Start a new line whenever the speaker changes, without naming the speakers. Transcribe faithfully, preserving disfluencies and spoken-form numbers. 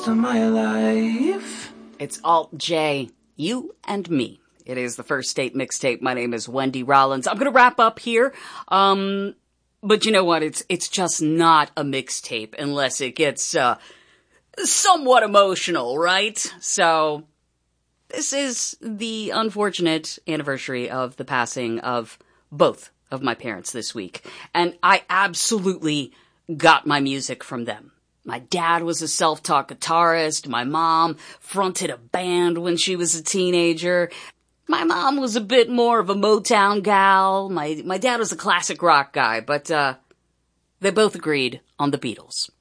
of my life.
It's Alt J, you and me. It is the First State Mixtape. My name is Wendy Rollins. I'm going to wrap up here. Um, but you know what? It's, it's just not a mixtape unless it gets, uh, somewhat emotional, right? So this is the unfortunate anniversary of the passing of both of my parents this week. And I absolutely got my music from them. My dad was a self-taught guitarist. My mom fronted a band when she was a teenager. My mom was a bit more of a Motown gal. My, my dad was a classic rock guy, but, uh, they both agreed on the Beatles.